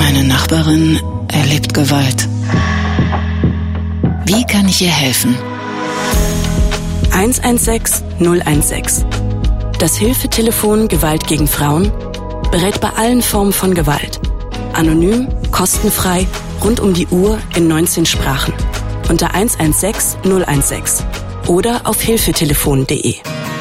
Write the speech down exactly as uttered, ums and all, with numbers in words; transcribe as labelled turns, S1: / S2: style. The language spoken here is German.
S1: Meine Nachbarin erlebt Gewalt. Wie kann ich ihr helfen?
S2: eins eins sechs null eins sechs. Das Hilfetelefon Gewalt gegen Frauen berät bei allen Formen von Gewalt. Anonym, kostenfrei, rund um die Uhr in neunzehn Sprachen. Unter eins eins sechs null eins sechs oder auf hilfetelefon punkt de.